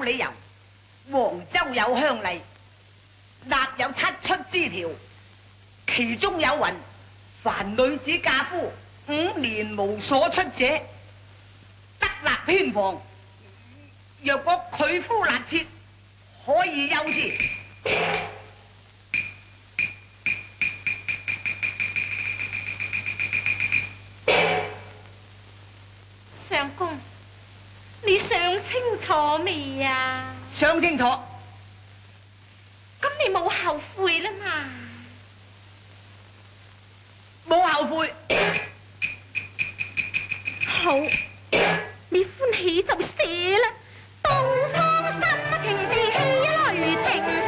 理由，黃州有鄉例，立有7出之條，其中有云：凡女子嫁夫5年無所出者，得立偏房；若果拒夫納妾，可以休之。 相公，你想清楚未啊？ 想清楚。 咁你冇後悔啦嘛？ 冇後悔。 好。